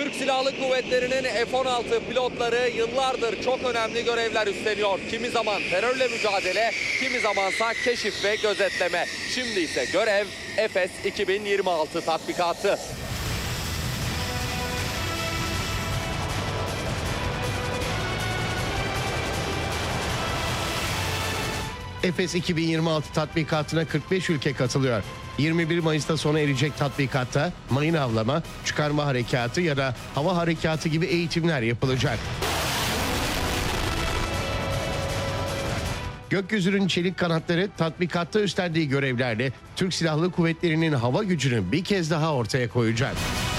Türk Silahlı Kuvvetleri'nin F-16 pilotları yıllardır çok önemli görevler üstleniyor. Kimi zaman terörle mücadele, kimi zamansa keşif ve gözetleme. Şimdi ise görev Efes 2026 tatbikatı. Efes 2026 tatbikatına 45 ülke katılıyor. 21 Mayıs'ta sona erecek tatbikatta mayın avlama, çıkarma harekatı ya da hava harekatı gibi eğitimler yapılacak. Gökyüzünün çelik kanatları tatbikatta üstlendiği görevlerle Türk Silahlı Kuvvetleri'nin hava gücünü bir kez daha ortaya koyacak.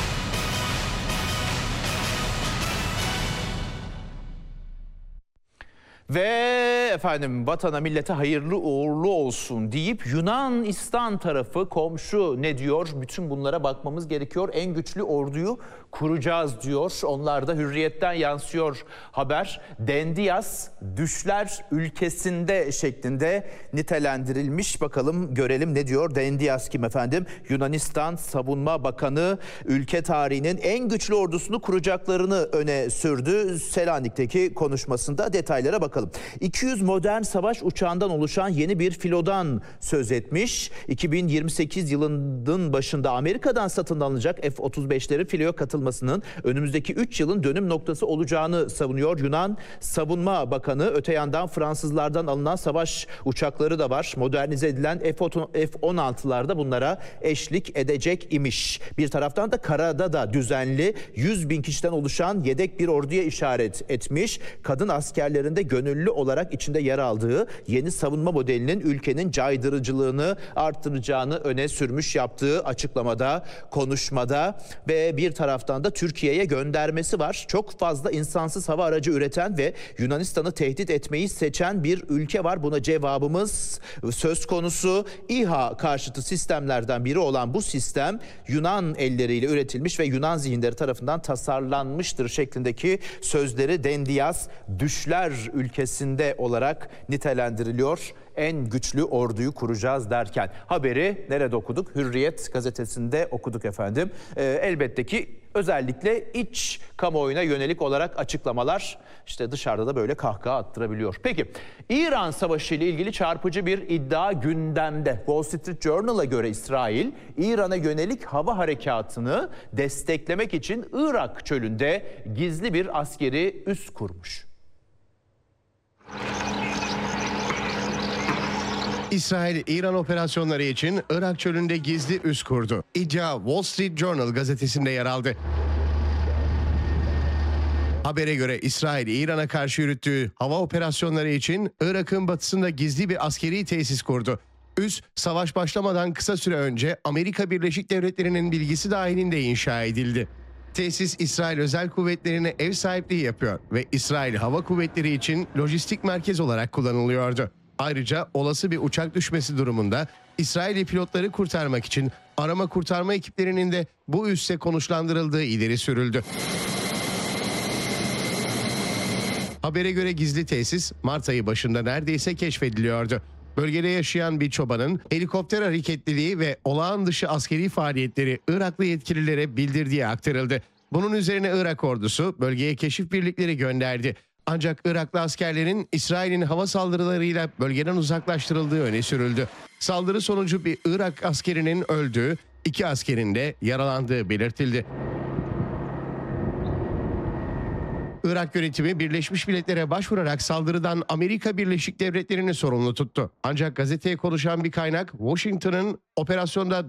Ve efendim vatana millete hayırlı uğurlu olsun deyip Yunanistan tarafı komşu ne diyor? Bütün bunlara bakmamız gerekiyor. En güçlü orduyu kuracağız diyor. Onlar da Hürriyet'ten yansıyor haber. Dendias düşler ülkesinde şeklinde nitelendirilmiş. Bakalım görelim ne diyor? Dendias kim efendim? Yunanistan Savunma Bakanı ülke tarihinin en güçlü ordusunu kuracaklarını öne sürdü. Selanik'teki konuşmasında detaylara bakalım. 200 modern savaş uçağından oluşan yeni bir filodan söz etmiş. 2028 yılının başında Amerika'dan satın alınacak F-35'lerin filoya katılmasının önümüzdeki 3 yılın dönüm noktası olacağını savunuyor Yunan Savunma Bakanı. Öte yandan Fransızlardan alınan savaş uçakları da var. Modernize edilen F-16'lar da bunlara eşlik edecek imiş. Bir taraftan da karada da düzenli 100 bin kişiden oluşan yedek bir orduya işaret etmiş. Kadın askerlerin de gönüllü olarak içinde yer aldığı yeni savunma modelinin ülkenin caydırıcılığını arttıracağını öne sürmüş yaptığı açıklamada, konuşmada ve bir taraftan da Türkiye'ye göndermesi var. Çok fazla insansız hava aracı üreten ve Yunanistan'ı tehdit etmeyi seçen bir ülke var. Buna cevabımız söz konusu. İHA karşıtı sistemlerden biri olan bu sistem Yunan elleriyle üretilmiş ve Yunan zihinleri tarafından tasarlanmıştır şeklindeki sözleri Dendias düşler ülkesinde olarak nitelendiriliyor. En güçlü orduyu kuracağız derken haberi nerede okuduk? Hürriyet gazetesinde okuduk efendim. Elbette ki özellikle iç kamuoyuna yönelik olarak açıklamalar işte dışarıda da böyle kahkaha attırabiliyor. Peki İran Savaşı ile ilgili çarpıcı bir iddia gündemde. Wall Street Journal'a göre İsrail İran'a yönelik hava harekatını desteklemek için Irak çölünde gizli bir askeri üs kurmuş. İsrail, İran operasyonları için Irak çölünde gizli üs kurdu. İddia Wall Street Journal gazetesinde yer aldı. Habere göre İsrail, İran'a karşı yürüttüğü hava operasyonları için Irak'ın batısında gizli bir askeri tesis kurdu. Üs, savaş başlamadan kısa süre önce Amerika Birleşik Devletleri'nin bilgisi dahilinde inşa edildi. Tesis, İsrail Özel Kuvvetleri'ne ev sahipliği yapıyor ve İsrail Hava Kuvvetleri için lojistik merkez olarak kullanılıyordu. Ayrıca olası bir uçak düşmesi durumunda İsrailli pilotları kurtarmak için arama kurtarma ekiplerinin de bu üsse konuşlandırıldığı ileri sürüldü. Habere göre gizli tesis Mart ayı başında neredeyse keşfediliyordu. Bölgede yaşayan bir çobanın helikopter hareketliliği ve olağan dışı askeri faaliyetleri Iraklı yetkililere bildirdiği aktarıldı. Bunun üzerine Irak ordusu bölgeye keşif birlikleri gönderdi. Ancak Iraklı askerlerin İsrail'in hava saldırılarıyla bölgeden uzaklaştırıldığı öne sürüldü. Saldırı sonucu bir Irak askerinin öldüğü, 2 askerin de yaralandığı belirtildi. Irak yönetimi Birleşmiş Milletler'e başvurarak saldırıdan Amerika Birleşik Devletleri'ni sorumlu tuttu. Ancak gazeteye konuşan bir kaynak Washington'ın operasyonda